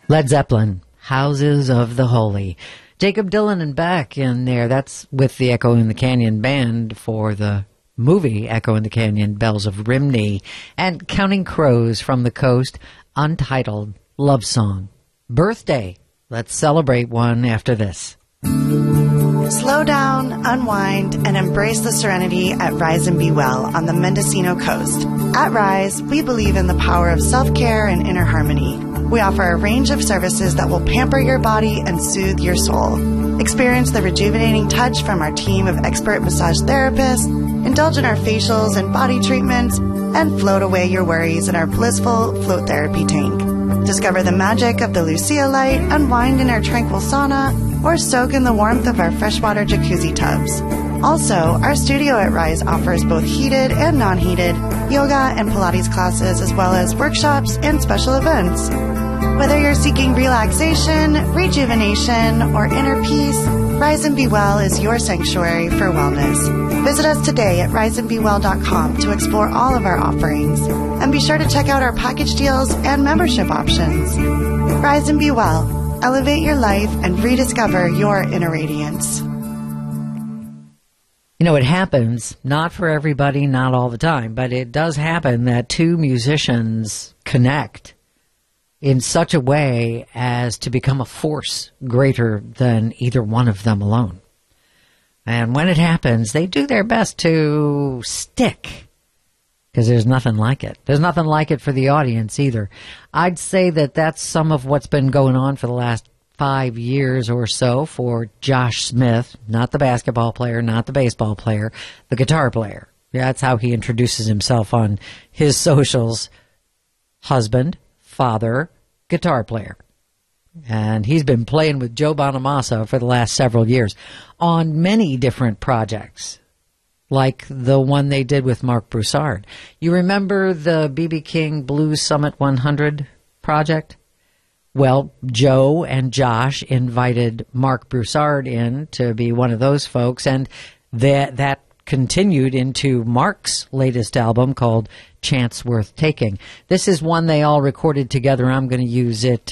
Led Zeppelin, Houses of the Holy. Jacob Dylan and Beck in there. That's with the Echo in the Canyon band for the movie Echo in the Canyon, Bells of Rimney. And Counting Crows from the Coast, Untitled Love Song. Birthday. Let's celebrate one after this. Slow down, unwind, and embrace the serenity at Rise and Be Well on the Mendocino Coast. At Rise, we believe in the power of self-care and inner harmony. We offer a range of services that will pamper your body and soothe your soul. Experience the rejuvenating touch from our team of expert massage therapists, indulge in our facials and body treatments, and float away your worries in our blissful float therapy tank. Discover the magic of the Lucia light, unwind in our tranquil sauna, or soak in the warmth of our freshwater jacuzzi tubs. Also, our studio at Rise offers both heated and non-heated yoga and Pilates classes, as well as workshops and special events. Whether you're seeking relaxation, rejuvenation, or inner peace, Rise and Be Well is your sanctuary for wellness. Visit us today at riseandbewell.com to explore all of our offerings. And be sure to check out our package deals and membership options. Rise and Be Well. Elevate your life and rediscover your inner radiance. You know, it happens, not for everybody, not all the time, but it does happen that two musicians connect in such a way as to become a force greater than either one of them alone. And when it happens, they do their best to stick, because there's nothing like it. There's nothing like it for the audience either. I'd say that that's some of what's been going on for the last 5 years or so for Josh Smith, not the basketball player, not the baseball player, the guitar player. That's how he introduces himself on his socials. Husband, father, guitar player. And he's been playing with Joe Bonamassa for the last several years on many different projects, like the one they did with Marc Broussard. You remember the B.B. King Blues Summit 100 project? Well, Joe and Josh invited Marc Broussard in to be one of those folks, and that continued into Mark's latest album called Chance Worth Taking. This is one they all recorded together. I'm going to use it